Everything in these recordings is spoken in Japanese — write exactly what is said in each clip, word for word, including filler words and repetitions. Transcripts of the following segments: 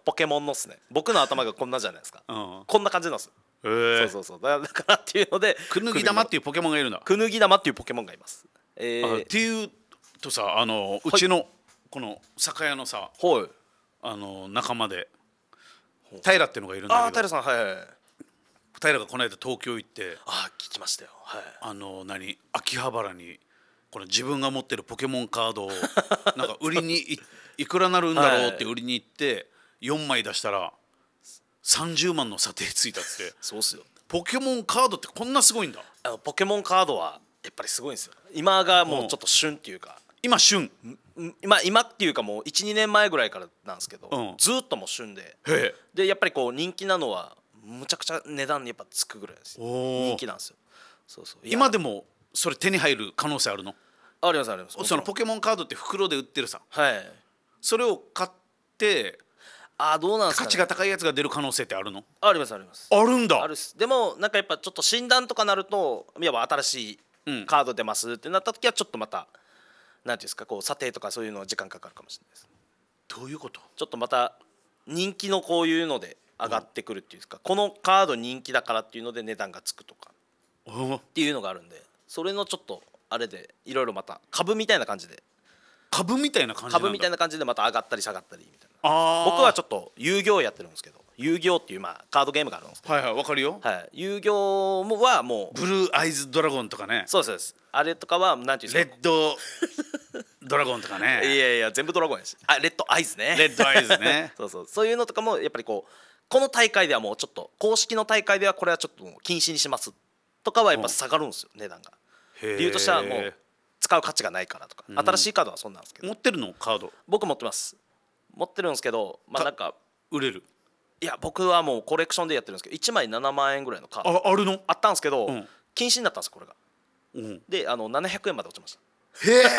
ポケモンのっすね。僕の頭がこんなじゃないですか、 うん、 こんな感じなんです。 へーそうそうそう、だだからっていうのでくぬぎ玉っていうポケモンがいるんだ。 くぬぎ玉っていうポケモンがいます。えー、 あっていうとさ、あのうちのこの酒屋のさ、 はい、 あの仲間で平っていうのがいるんだけど、 ああ平さん、はいはいはい、 平がこの間東京行って、 ああ聞きましたよ、はい、 あの何秋葉原にこの自分が持ってるポケモンカードをなんか売りに い, いくらなるんだろうって売りに行ってよんまい出したらさんじゅうまんの査定ついたっつって。 そうっすよ。 ポケモンカードってこんなすごいんだ。 あのポケモンカードはやっぱりすごいんですよ。今がもうちょっと旬っていうか、 今旬。 今今っていうかもう いちにねんまえぐらいからなんですけど、 うん、 ずっともう旬で、 へえ、 でやっぱりこう人気なのはむちゃくちゃ値段やっぱつくぐらいですよ。人気なんですよ。そうそう、 今でもそれ手に入る可能性あるの？ ありますあります。 そのポケモンカードって袋で売ってるさ、 はい、 それを買ってあどうなんですか、ね、 価値が高いやつが出る可能性ってあるの？ ありますあります。 あるんだ。 あるっす。でもなんかやっぱちょっと診断とかなると、いわば新しいカード出ますってなった時はちょっとまた、なんていうんですか、こう査定とかそういうのは時間かかるかもしれないです。 どういうこと？ ちょっとまた人気のこういうので上がってくるっていうんですか、このカード人気だからっていうので値段がつくとかっていうのがあるんで、それのちょっとあれでいろいろまた株みたいな感じで株みたいな感じなんだ。 株みたいな感じでまた上がったり下がったりみたいな。 あ僕はちょっと遊戯王やってるんですけど、遊戯王っていうまあカードゲームがあるんですけど、 はいはい、わかるよ、 はい、遊戯王もはもうブルーアイズドラゴンとかね、 そうですそうです、あれとかはなんていうんですか、 レッドドラゴンとかねいやいや全部ドラゴンやし、あレッドアイズね、 レッドアイズねそうそう、そういうのとかもやっぱりこうこの大会ではもうちょっと公式の大会ではこれはちょっともう禁止にしますとかはやっぱ下がるんですよ、値段が。理由としてはもう使う価値がないからとか、新しいカードはそんなんですけど。 持ってるのカード？ 僕持ってます、持ってるんですけど、まあなんか売れる？ いや僕はもうコレクションでやってるんですけど、いちまいななまんえんぐらいのカードあ, あるのあったんですけど、 うん、 禁止になったんですよこれが、 うん、 であのななひゃくえんまで落ちました。 へえ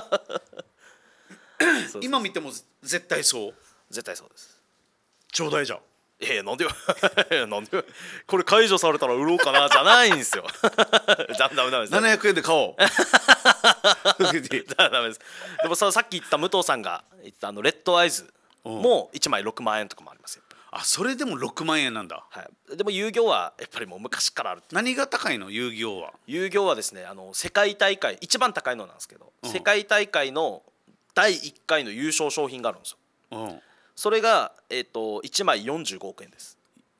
そうそう、 今見ても絶対そう？ 絶対そうです。 ちょうだいじゃん。 えー、なんでよなんでよ、これ解除されたら売ろうかなじゃないんですよダメダメダメです、 ななひゃくえんで買おうダメダメです。でもそのさっき言った武藤さんが言ったあのレッドアイズもいちまいろくまんえんとかもありますよ。 あ、それでもろくまんえんなんだ。 はい、でも遊戯王はやっぱりもう昔からあるっていう。 何が高いの遊戯王は？ 遊戯王はですね、あの世界大会一番高いのなんですけど、 うん、 世界大会のだいいっかいの優勝賞品があるんですよ。 うん、 それが、えー、といちまいよんじゅうごおくえんです。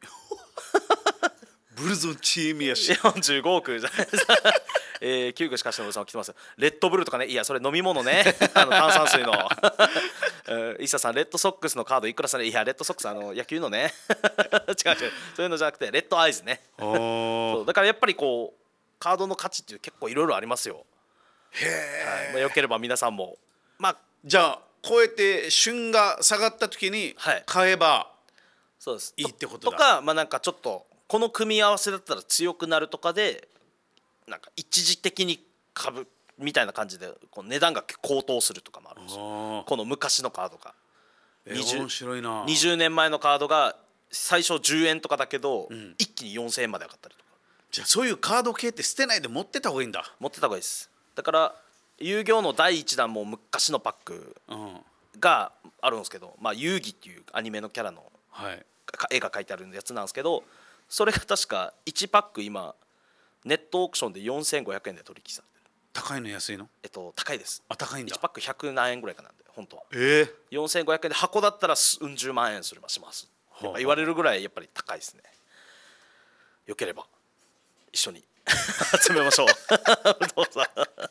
ブルゾンチームやしよんじゅうごおくじゃないですかえー、キューグしかしのおじさん来てます。レッドブルとかね、いやそれ飲み物ねあの炭酸水のイッサさんレッドソックスのカードいくらさね、いやレッドソックスあの野球のね違う違う、そういうのじゃなくてレッドアイズねそうだからやっぱりこうカードの価値っていう結構いろいろありますよ。 へえ、 はい、まあ、よければ皆さんもまあじゃあこうやって旬が下がった時にはい買えばそうですいいってことだ。 とか、まあなんかちょっとこの組み合わせだったら強くなるとかでなんか一時的に株みたいな感じでこう値段が高騰するとかもあるんですよ。この昔のカードが、 えー、面白いな。 にじゅうねんまえのカードが最初じゅうえんとかだけど、うん、一気によんせんえんまで上がったりとか。 じゃあそういうカード系って捨てないで持ってた方がいいんだ。 持ってた方がいいです。だから遊戯王のだいいちだんも昔のパックがあるんですけど、まあ遊戯っていうアニメのキャラの絵が描いてあるやつなんですけど、それが確かいちパック今ネットオークションでよんせんごひゃくえんで取引されてる。 高いの安いの？ えっと高いです。 あ、高いんだ。 いちパックひゃくなんえんぐらいかなんで本当は。 えー、 よんせんごひゃくえんで箱だったらうん十万円するしますやっぱ言われるぐらいやっぱり高いですね。よければ一緒に集めましょうどうぞ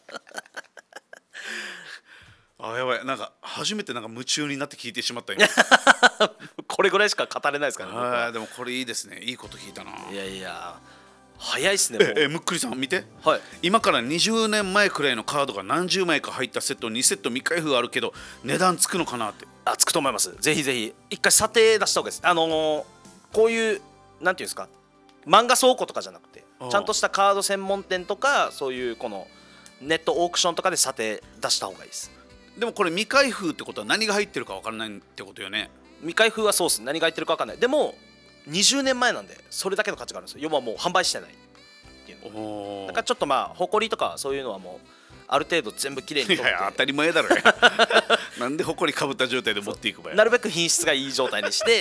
あ、やばい、なんか初めてなんか夢中になって聞いてしまった今これぐらいしか語れないですからね。 あ、でもこれいいですね。いいこと聞いたな。 いやいや早いっすね。 ええ、むっくりさん見て、 はい、 今からにじゅうねんまえくらいのカードが何十枚か入ったセットにセット未開封あるけど値段つくのかなって。 あ、つくと思います。ぜひぜひ一回査定出した方がいいです。あのー、こういうなんていうんですか、漫画倉庫とかじゃなくてちゃんとしたカード専門店とかそういうこのネットオークションとかで査定出した方がいいです。 でもこれ未開封ってことは何が入ってるか分からないってことよね。 未開封はそうです。何が入ってるか分かんない。でもにじゅうねんまえなんでそれだけの価値があるんですよ。要はもう販売してないっていうの。だからちょっとまあ埃とかそういうのはもうある程度全部きれいに取って。 いや当たり前だろなんで埃かぶった状態で持っていくばや。 なるべく品質がいい状態にして